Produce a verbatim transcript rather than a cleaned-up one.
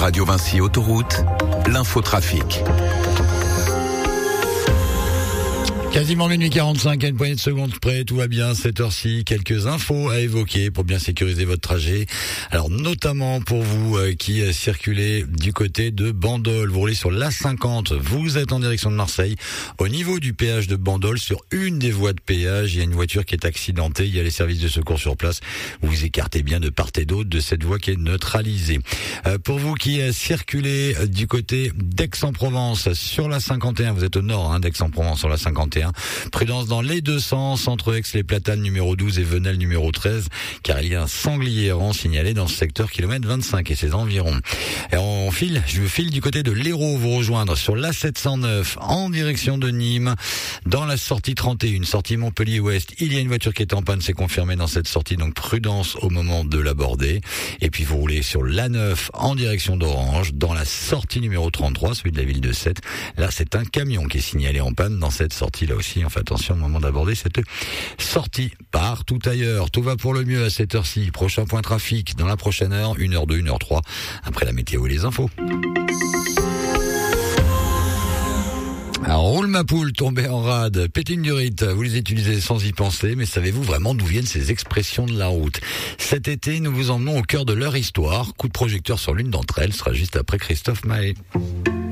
Radio Vinci Autoroute, l'infotrafic. Quasiment minuit quarante-cinq, à une poignée de secondes près, tout va bien, cette heure-ci, quelques infos à évoquer pour bien sécuriser votre trajet. Alors notamment pour vous euh, qui euh, circulez du côté de Bandol, vous roulez sur l'A cinquante, vous êtes en direction de Marseille, au niveau du péage de Bandol, sur une des voies de péage, il y a une voiture qui est accidentée, il y a les services de secours sur place, vous vous écartez bien de part et d'autre de cette voie qui est neutralisée. Euh, pour vous qui euh, circulez euh, du côté d'Aix-en-Provence, sur l'A cinquante et un, vous êtes au nord hein, d'Aix-en-Provence, sur l'A cinquante et un, prudence dans les deux sens entre Aix-les-Platanes numéro douze et Venelle numéro treize, car il y a un sanglier errant signalé dans ce secteur kilomètre vingt-cinq et ses environs. Et on file, je file du côté de l'Hérault vous rejoindre sur l'A sept cent neuf en direction de Nîmes, dans la sortie trente et un, sortie Montpellier-Ouest. Il y a une voiture qui est en panne, c'est confirmé dans cette sortie, donc prudence au moment de l'aborder. Et puis vous roulez sur l'A neuf en direction d'Orange, dans la sortie numéro trente-trois, celui de la ville de Sète. Là, c'est un camion qui est signalé en panne dans cette sortie là aussi. On fait attention au moment d'aborder cette sortie. Partout ailleurs, tout va pour le mieux à cette heure-ci. Prochain point trafic dans la prochaine heure, une heure deux, une heure trois, après la météo et les infos. Alors, roule ma poule, tombée en rade, pétine du rite, vous les utilisez sans y penser, mais savez-vous vraiment d'où viennent ces expressions de la route? Cet été, nous vous emmenons au cœur de leur histoire. Coup de projecteur sur l'une d'entre elles sera juste après Christophe Maé.